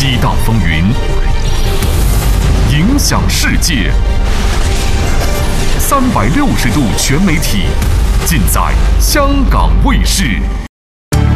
激荡风云，影响世界。360度全媒体，尽在香港卫视。